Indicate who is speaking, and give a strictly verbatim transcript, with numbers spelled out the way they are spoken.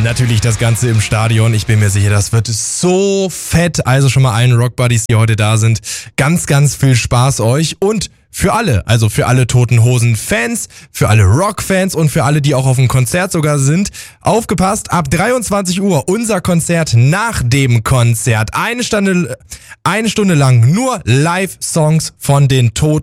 Speaker 1: natürlich das Ganze im Stadion. Ich bin mir sicher, das wird so fett. Also schon mal allen Rockbuddies, die heute da sind, ganz, ganz viel Spaß euch. Und für alle, also für alle Toten Hosen-Fans, für alle Rock-Fans und für alle, die auch auf dem Konzert sogar sind, aufgepasst, ab dreiundzwanzig Uhr unser Konzert nach dem Konzert. Eine Stunde, eine Stunde lang nur Live-Songs von den Toten